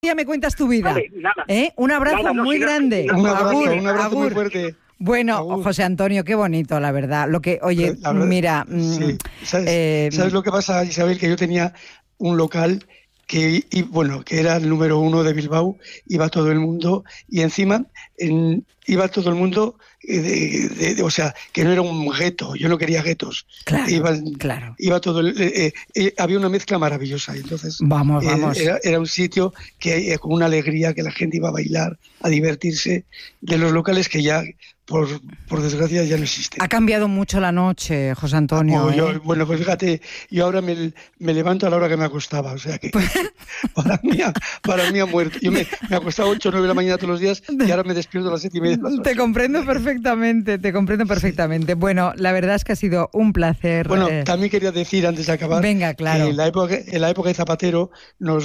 Ya me cuentas tu vida. Vale, nada. Un abrazo Nada, no, muy si no, grande. no, Un abrazo Agur. muy fuerte. Bueno, Agur. José Antonio, qué bonito, la verdad. Lo que, oye, La verdad, mira, sí. ¿Sabes lo que pasa, Isabel? Que yo tenía un local que era el número 1 de Bilbao, iba todo el mundo, y encima iba todo el mundo, o sea, que no era un gueto, yo no quería guetos. Claro. Iba todo había una mezcla maravillosa, entonces Vamos. Era un sitio que con una alegría, que la gente iba a bailar, a divertirse, de los locales que ya, por desgracia, ya no existen. Ha cambiado mucho la noche, José Antonio. Bueno, pues fíjate, yo ahora me levanto a la hora que me acostaba, o sea que para mí ha muerto. Yo me acostaba 8 o 9 de la mañana todos los días y ahora me despierto a las 7:30. Te comprendo perfectamente. Bueno, la verdad es que ha sido un placer. Bueno, también quería decir, antes de acabar, venga, claro, que en la época de Zapatero nos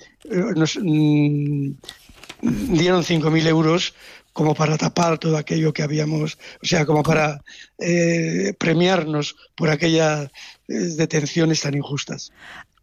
dieron 5.000 euros como para tapar todo aquello que habíamos, o sea, como para premiarnos por aquellas detenciones tan injustas.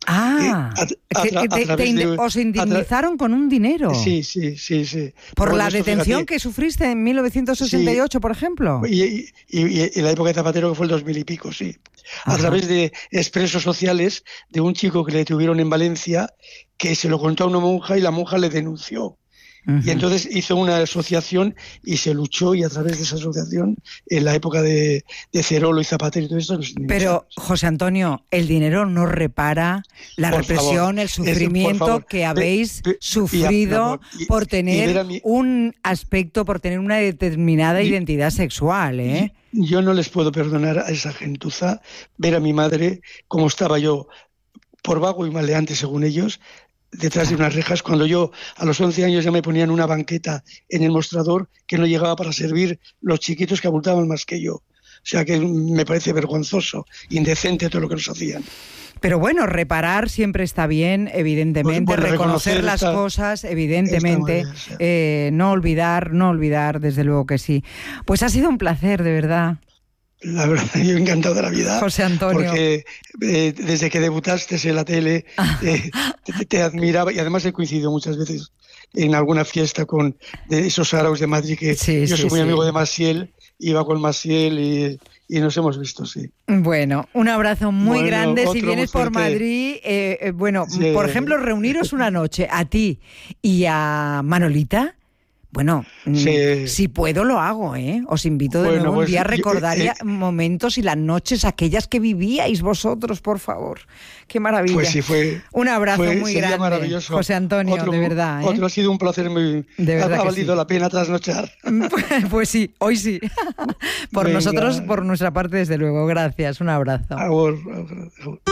Os indemnizaron con un dinero. Sí. Por la detención que sufriste en 1968, por ejemplo. Y en la época de Zapatero, que fue el 2000 y pico, sí. A través de expresos sociales de un chico que le detuvieron en Valencia, que se lo contó a una monja y la monja le denunció. Y entonces hizo una asociación y se luchó, y a través de esa asociación, en la época de Cerolo y Zapatero y todo esto... Pero, José Antonio, el dinero no repara la represión, el sufrimiento que habéis sufrido por tener un aspecto, por tener una determinada identidad sexual, ¿eh? Yo no les puedo perdonar a esa gentuza ver a mi madre como estaba yo, por vago y maleante según ellos, detrás de unas rejas, cuando yo a los 11 años ya me ponían una banqueta en el mostrador que no llegaba para servir los chiquitos que abultaban más que yo. O sea que me parece vergonzoso, indecente todo lo que nos hacían. Pero bueno, reparar siempre está bien, evidentemente, reconocer las cosas, evidentemente, no olvidar, desde luego que sí. Pues ha sido un placer, de verdad. La verdad, yo encantado de la vida, José Antonio, porque desde que debutaste en la tele te admiraba, y además he coincidido muchas veces en alguna fiesta de esos araos de Madrid, que yo soy muy amigo de Maciel, iba con Maciel y nos hemos visto, sí. Bueno, un abrazo muy grande. Si vienes por Madrid, por ejemplo, reuniros una noche, a ti y a Manolita. Bueno, si puedo lo hago, ¿eh? Os invito de nuevo un día a recordar momentos y las noches aquellas que vivíais vosotros, por favor. ¡Qué maravilla! Pues sí, un abrazo muy grande, maravilloso. José Antonio, de verdad. Otro ha sido un placer muy... Ha valido la pena trasnochar. Pues sí, hoy sí. Nosotros, por nuestra parte, desde luego. Gracias, un abrazo.